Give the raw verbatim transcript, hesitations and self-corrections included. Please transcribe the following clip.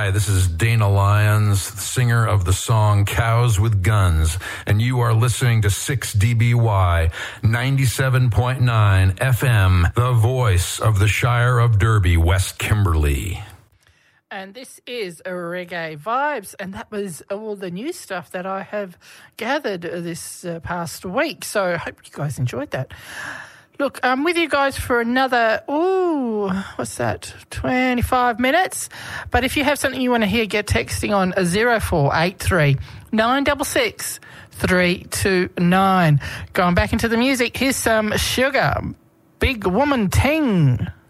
Hi, this is Dana Lyons, singer of the song Cows with Guns, and you are listening to six D B Y ninety-seven point nine F M, the voice of the Shire of Derby, West Kimberley. And this is Reggae Vibes, and that was all the new stuff that I have gathered this uh, past week. So I hope you guys enjoyed that. Look, I'm with you guys for another, ooh, what's that, twenty-five minutes. But if you have something you want to hear, get texting on zero four eight three nine six six three two nine. Going back into the music, here's some Sugar, Big Woman Ting.